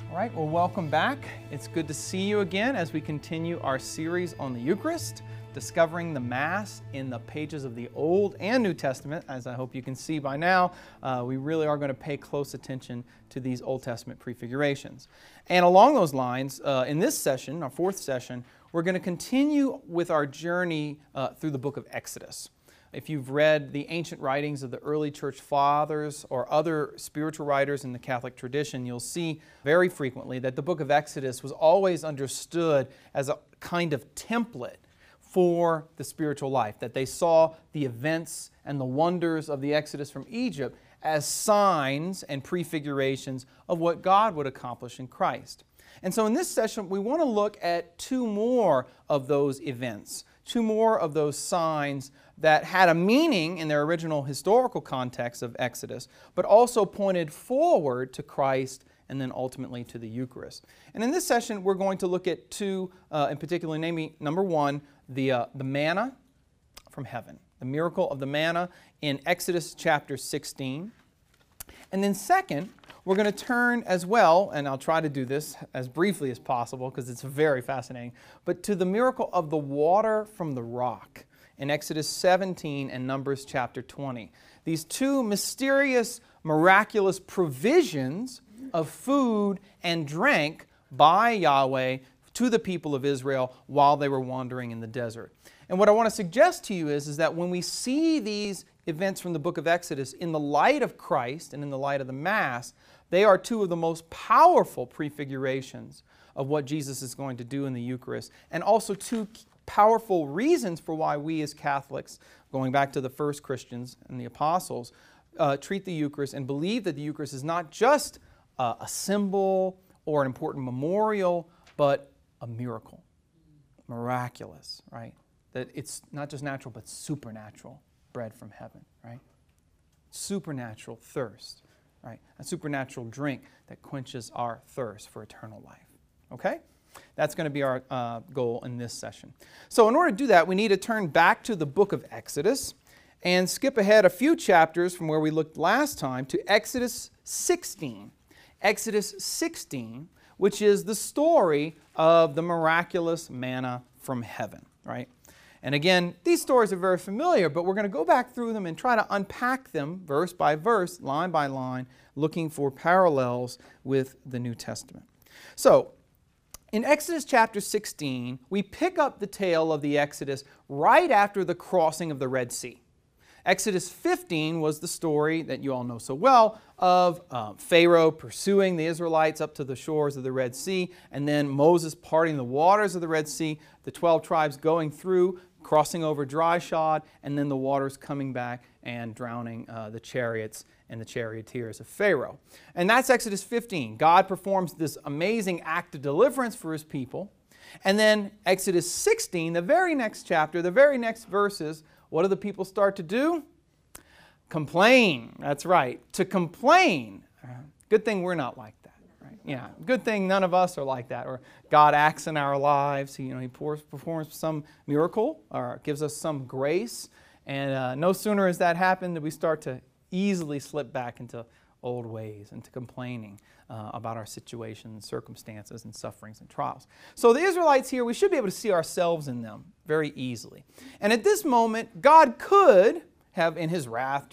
All right, well, welcome back. It's good to see you again as we continue our series on the Eucharist, discovering the Mass in the pages of the Old and New Testament. As I hope you can see by now, we really are going to pay close attention to these Old Testament prefigurations. And along those lines, in this session, our fourth session, we're going to continue with our journey through the book of Exodus. If you've read the ancient writings of the early church fathers or other spiritual writers in the Catholic tradition, you'll see very frequently that the book of Exodus was always understood as a kind of template for the spiritual life, that they saw the events and the wonders of the Exodus from Egypt as signs and prefigurations of what God would accomplish in Christ. And so in this session, we want to look at two more of those events, two more of those signs that had a meaning in their original historical context of Exodus, but also pointed forward to Christ and then ultimately to the Eucharist. And in this session, we're going to look at two, in particular, namely, number one, the manna from heaven, the miracle of the manna in Exodus chapter 16. And then second, we're going to turn as well, and I'll try to do this as briefly as possible because it's very fascinating, but to the miracle of the water from the rock in Exodus 17 and Numbers chapter 20. These two mysterious, miraculous provisions of food and drink by Yahweh to the people of Israel while they were wandering in the desert. And what I want to suggest to you is that when we see these events from the book of Exodus in the light of Christ and in the light of the Mass, they are two of the most powerful prefigurations of what Jesus is going to do in the Eucharist, and also two powerful reasons for why we as Catholics, going back to the first Christians and the apostles, treat the Eucharist and believe that the Eucharist is not just a symbol or an important memorial, but a miracle, miraculous, right? That it's not just natural, but supernatural bread from heaven, right? Supernatural thirst, right? A supernatural drink that quenches our thirst for eternal life, okay? That's going to be our goal in this session. So in order to do that, we need to turn back to the book of Exodus and skip ahead a few chapters from where we looked last time to Exodus 16. Exodus 16, which is the story of the miraculous manna from heaven, right? And again, these stories are very familiar, but we're going to go back through them and try to unpack them verse by verse, line by line, looking for parallels with the New Testament. So, in Exodus chapter 16, we pick up the tale of the Exodus right after the crossing of the Red Sea. Exodus 15 was the story that you all know so well of Pharaoh pursuing the Israelites up to the shores of the Red Sea, and then Moses parting the waters of the Red Sea, the 12 tribes going through, crossing over dry shod, and then the waters coming back and drowning the chariots and the charioteers of Pharaoh. And that's Exodus 15. God performs this amazing act of deliverance for His people. And then Exodus 16, the very next chapter, the very next verses, what do the people start to do? Complain. That's right. To complain. Good thing we're not like that. Right? Yeah. Good thing none of us are like that. Or God acts in our lives. He performs some miracle or gives us some grace. And no sooner has that happened than we start to easily slip back into old ways, into complaining about our situations, circumstances, and sufferings and trials. So the Israelites here, we should be able to see ourselves in them very easily. And at this moment, God could have, in His wrath,